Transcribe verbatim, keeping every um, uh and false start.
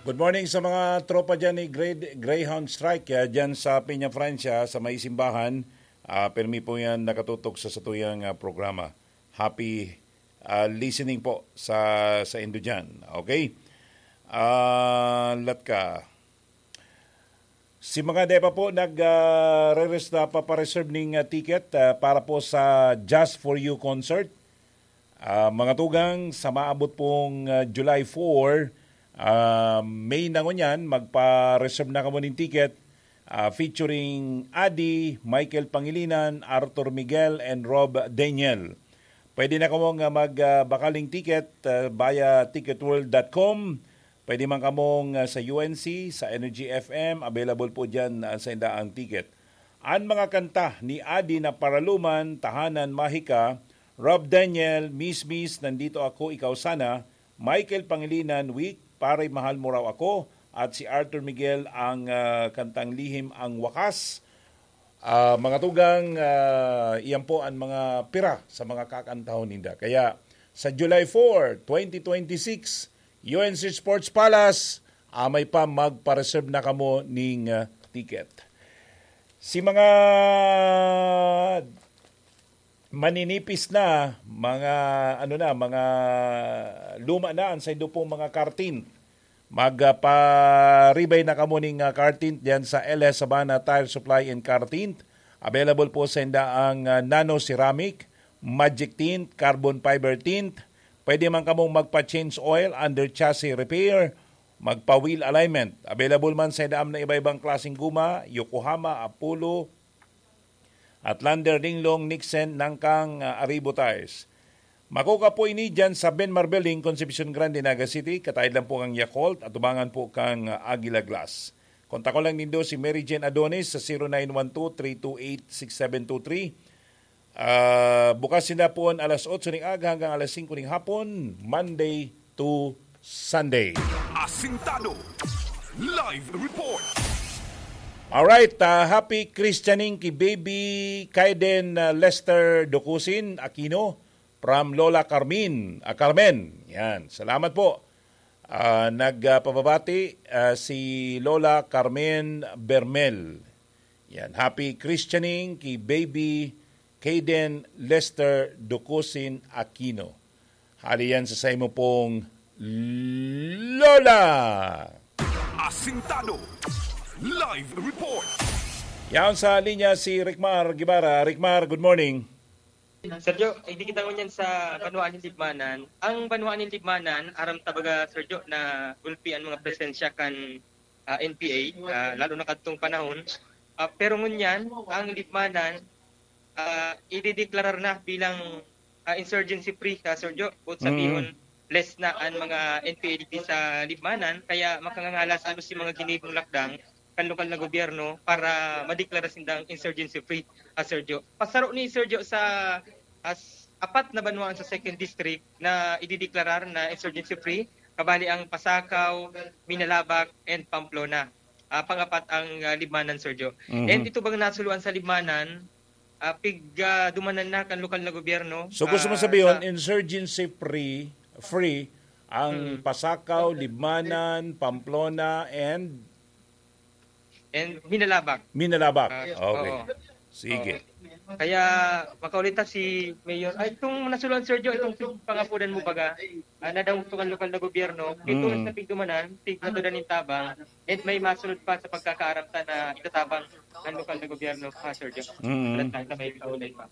Good morning sa mga tropa dyan ni Grey, Greyhound Strike uh, dyan sa Peña, Francia, sa may simbahan. Uh, permi po yan nakatutok sa satuyang uh, programa. Happy uh, listening po sa sa Indo dyan. Okay? Uh, Latka. Si mga depa po nag-re-rest uh, na papareserve ng uh, ticket uh, para po sa Just For You concert. Uh, mga tugang, sa maabot pong uh, July fourth, Uh, May nangon yan, magpa-reserve na kamo ng ticket uh, featuring Adi, Michael Pangilinan, Arthur Miguel, and Rob Daniel. Pwede na kamong uh, magbakaling uh, ticket uh, via ticketworld dot com. Pwede man kamong uh, sa U N C, sa Energy F M, available po dyan uh, sa indaang ticket. Ang mga kanta ni Adi na Paraluman, Tahanan, Mahika, Rob Daniel, Miss Miss, Nandito Ako, Ikaw Sana, Michael Pangilinan, Week, Paray Mahal Mo Raw Ako, at si Arthur Miguel ang uh, kantang Lihim ang Wakas. Uh, mga tugang, uh, iyan po ang mga pira sa mga kakantahon ninda. Kaya sa July fourth, twenty twenty-six, U N C Sports Palace, amay pa magpa-reserve na kamo ning uh, ticket. Si mga maninipis na, mga ano na, mga luma na ang sa indo pong mga kartin. Magpa-rebay na kamo ning uh, kartint diyan sa L S Sabana Tire Supply and Kartint. Available po sa indaang uh, nano ceramic, magic tint, carbon fiber tint. Pwede man kamong magpa-change oil, under chassis repair, magpa-wheel alignment. Available man sa indaam na iba-ibang klaseng guma, Yokohama, Apollo, Atlander, Dinglong, Nixon, Nangkang, uh, Aribo Tires. Makuka po ini dyan sa Ben Mar Building, Concepcion Grande, Naga City. Katahid lang po kang Yakult at tubangan po kang uh, Aguila Glass. Kontak ko lang nindo si Mary Jane Adonis sa zero nine one two, three two eight, six seven two three. Uh, bukas sila po alas otso ng aga hanggang alas singko ng hapon, Monday to Sunday. Asintado Live Report. Alright, uh, happy Christianing ki Baby Kaiden uh, Lester Dokusin Aquino from Lola Carmen. Uh, Carmen, yan. Salamat po. Uh, nagpababati uh, si Lola Carmen Bermel. Yan, happy Christianing ki Baby Kaiden Lester Dokusin Aquino. Hali yan sa saimo pong Lola. Asintado Live Report. Yan sa linya si Rickmar Gibara. Rickmar, good morning. Sergio, hindi kita ngunyan sa Banwaan ng Libmanan. Ang Banwaan ng Libmanan, aram tabaga, Sergio, na gulpian mga presensya kan uh, N P A, uh, lalo na kadtong panahon. Uh, pero ngunyan, ang Libmanan, uh, idideklarar na bilang uh, insurgency free, uh, Sergio. Both sabihon, mm-hmm. less na ang mga N P A dito sa Libmanan, kaya makangangalas ano si mga ginibong lakdang kan lokal na gobyerno para madeklara sindang insurgency free, uh, Sergio. Pasaro ni Sergio sa as apat na banwaan sa second district na idideklarar na insurgency free, kabali ang Pasakaw, Minalabak, and Pamplona. Uh, pangapat ang uh, Libmanan, Sergio. Mm-hmm. And ito bang nasuluan sa Libmanan, uh, pig uh, dumanan na kan lokal na gobyerno. So gusto mo uh, sabihin, sa, insurgency free, free ang mm-hmm. Pasakaw, Libmanan, Pamplona, and and Minalabak. Minalabak. Uh, okay. Oo. Sige. Oo. Kaya makaulita si Mayor, ay itong nasuluan, Sergio, itong pangapunan mo baga, uh, na daw itong lokal na gobyerno, ito mm. na pigdumanan, pig na doon ng tabang, and may masunod pa sa pagkakaaramta na itatabang ng lokal na gobyerno, ha, Sergio. Mm. Wala tayo may kaulay pa.